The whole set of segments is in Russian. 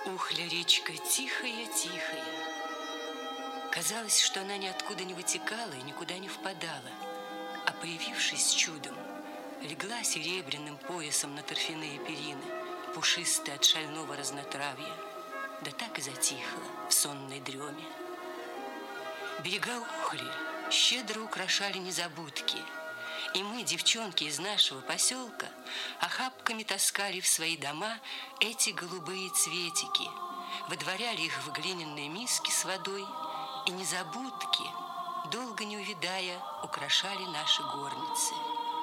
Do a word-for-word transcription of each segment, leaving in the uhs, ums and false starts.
Ухля речка тихая-тихая. Казалось, что она ниоткуда не вытекала и никуда не впадала, а, появившись чудом, легла серебряным поясом на торфяные перины, пушистые от шального разнотравья, да так и затихла в сонной дреме. Берега Ухли щедро украшали незабудки, и мы, девчонки из нашего поселка, охапками таскали в свои дома эти голубые цветики, выдворяли их в глиняные миски с водой, и незабудки, долго не увядая, украшали наши горницы.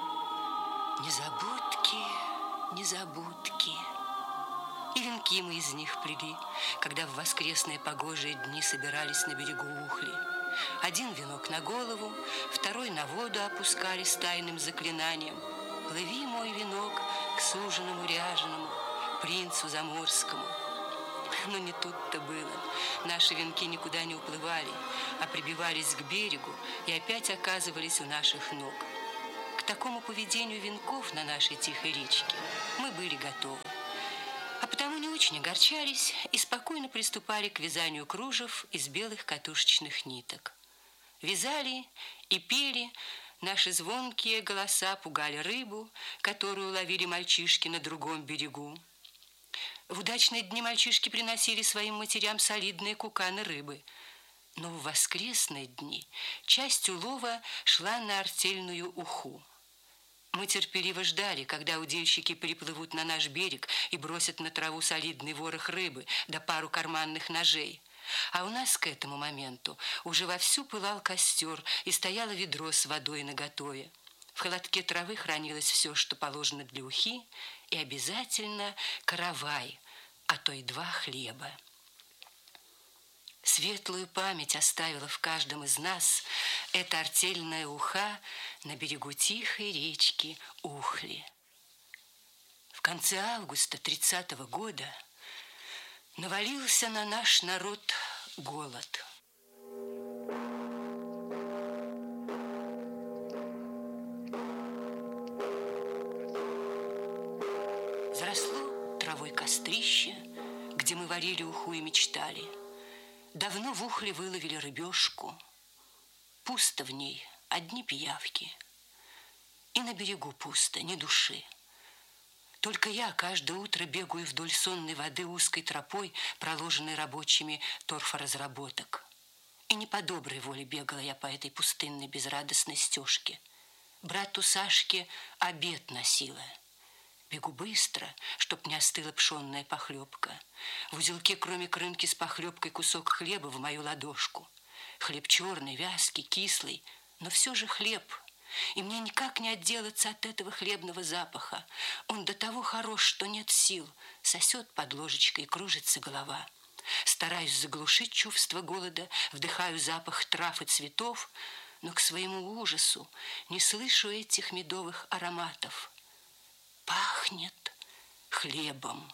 Незабудки, незабудки. И венки мы из них плели, когда в воскресные погожие дни собирались на берегу Ухли. Один венок на голову, второй на воду опускали с тайным заклинанием: «Плыви, мой венок, к суженому ряженому, принцу заморскому». Но не тут-то было. Наши венки никуда не уплывали, а прибивались к берегу и опять оказывались у наших ног. К такому поведению венков на нашей тихой речке мы были готовы, а потому не очень огорчались и спокойно приступали к вязанию кружев из белых катушечных ниток. Вязали и пели, наши звонкие голоса пугали рыбу, которую ловили мальчишки на другом берегу. В удачные дни мальчишки приносили своим матерям солидные куканы рыбы, но в воскресные дни часть улова шла на артельную уху. Мы терпеливо ждали, когда удильщики приплывут на наш берег и бросят на траву солидный ворох рыбы да пару карманных ножей. А у нас к этому моменту уже вовсю пылал костер и стояло ведро с водой наготове. В холодке травы хранилось все, что положено для ухи, и обязательно каравай, а то и два хлеба. Светлую память оставила в каждом из нас эта артельная уха на берегу тихой речки Ухли. В конце августа тридцатого года навалился на наш народ голод. Заросло травой кострище, где мы варили уху и мечтали. Давно в Ухле выловили рыбешку. Пусто в ней, одни пиявки. И на берегу пусто, ни души. Только я каждое утро бегаю вдоль сонной воды узкой тропой, проложенной рабочими торфоразработок. И не по доброй воле бегала я по этой пустынной безрадостной стежке. Брату Сашке обед носила. Бегу быстро, чтоб не остыла пшенная похлебка. В узелке, кроме крынки с похлебкой, кусок хлеба в мою ладошку. Хлеб черный, вязкий, кислый, но все же хлеб. И мне никак не отделаться от этого хлебного запаха. Он до того хорош, что нет сил. Сосет под ложечкой, кружится голова. Стараюсь заглушить чувство голода, вдыхаю запах трав и цветов, но к своему ужасу не слышу этих медовых ароматов. Пахнет хлебом.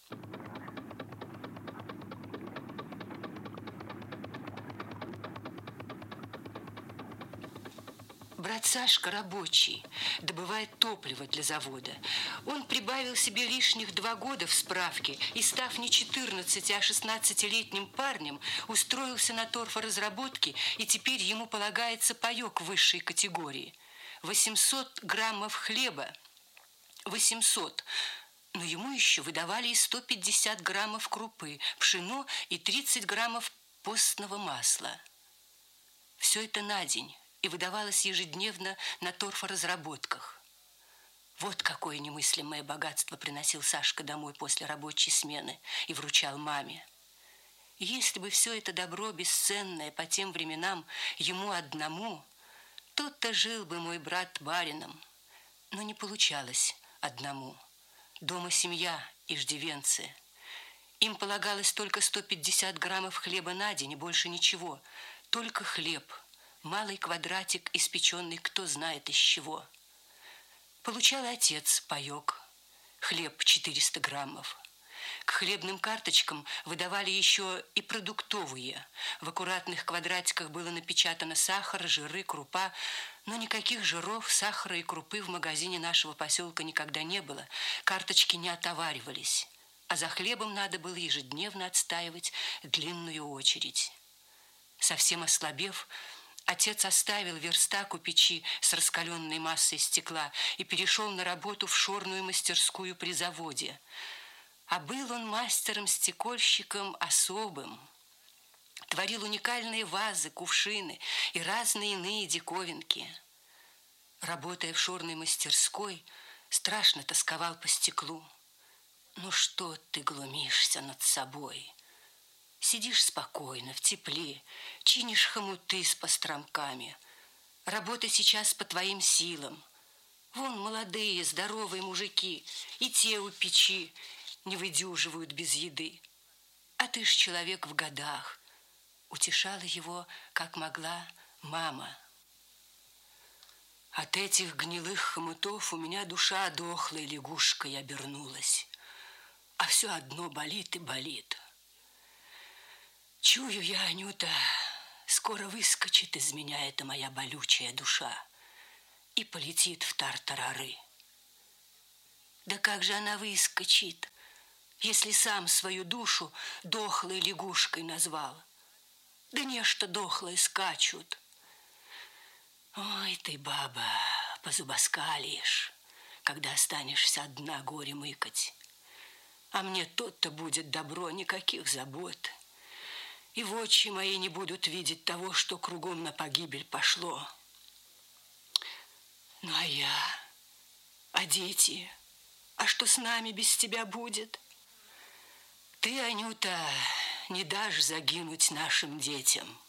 Брат Сашка рабочий, добывает топливо для завода. Он прибавил себе лишних два года в справке и, став не четырнадцати, а шестнадцатилетним парнем, устроился на торфоразработке, и теперь ему полагается паёк высшей категории. восемьсот граммов хлеба. восемьсот. Но ему еще выдавали и сто пятьдесят граммов крупы, пшено и тридцать граммов постного масла. Все это на день и выдавалось ежедневно на торфоразработках. Вот какое немыслимое богатство приносил Сашка домой после рабочей смены и вручал маме. Если бы все это добро бесценное по тем временам ему одному, то-то жил бы мой брат барином. Но не получалось одному. Дома семья, иждивенцы. Им полагалось только сто пятьдесят граммов хлеба на день и больше ничего. Только хлеб, малый квадратик, испеченный кто знает из чего. Получал отец паёк, хлеб четыреста граммов. К хлебным карточкам выдавали еще и продуктовые. В аккуратных квадратиках было напечатано сахар, жиры, крупа, но никаких жиров, сахара и крупы в магазине нашего поселка никогда не было. Карточки не отоваривались. а за хлебом надо было ежедневно отстаивать длинную очередь. Совсем ослабев, отец оставил верстак у печи с раскаленной массой стекла и перешел на работу в шорную мастерскую при заводе. А был он мастером-стекольщиком особым. Творил уникальные вазы, кувшины и разные иные диковинки. Работая в шорной мастерской, страшно тосковал по стеклу. Ну что ты глумишься над собой? Сидишь спокойно, в тепле, чинишь хомуты с постромками. Работай сейчас по твоим силам. Вон молодые, здоровые мужики, и те у печи не выдюживают без еды. А ты ж человек в годах. Утешала его, как могла, мама. От этих гнилых хомутов у меня душа дохлой лягушкой обернулась. А все одно болит и болит. Чую я, Анюта, скоро выскочит из меня эта моя болючая душа и полетит в тартарары. Да как же она выскочит, если сам свою душу дохлой лягушкой назвал? Да нечто дохлое скачут. Ой, ты, баба, позубоскалишь, когда останешься одна горе мыкать. А мне тот-то будет добро, никаких забот. И в очи мои не будут видеть того, что кругом на погибель пошло. Ну, а я, а дети, а что с нами без тебя будет? Ты, Анюта, не дашь загинуть нашим детям.